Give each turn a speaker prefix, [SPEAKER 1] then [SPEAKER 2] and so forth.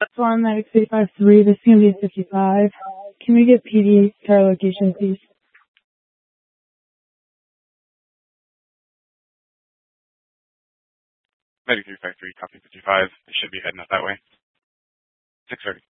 [SPEAKER 1] Swan Medic 353, this is going to be 55. Can we get PD to our location, please?
[SPEAKER 2] Medic 353, copy 55. They should be heading up that way. 6:30.